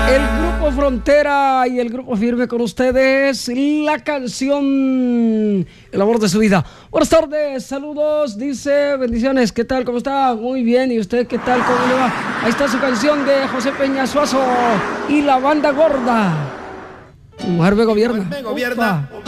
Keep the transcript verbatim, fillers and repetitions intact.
El Grupo Frontera y el Grupo Firme con ustedes, la canción El amor de su vida. Buenas tardes, saludos, dice, bendiciones, ¿qué tal? ¿Cómo está? Muy bien, ¿y usted qué tal? ¿Cómo le va? Ahí está su canción de José Peña Suazo y la Banda Gorda. Mi mujer me gobierna. Me gobierna. Ufa.